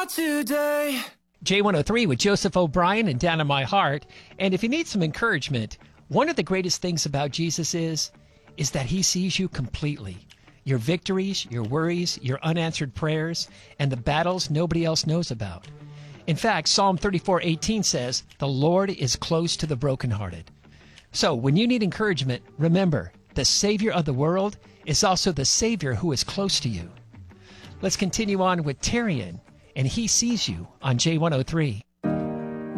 today. J103 with Joseph O'Brien and Down in My Heart. And if you need some encouragement, one of the greatest things about Jesus is that he sees you completely. Your victories, your worries, your unanswered prayers, and the battles nobody else knows about. In fact, Psalm 34:18 says, "The Lord is close to the brokenhearted." So when you need encouragement, remember, the Savior of the world is also the Savior who is close to you. Let's continue on with Terrian, and he sees you on J103.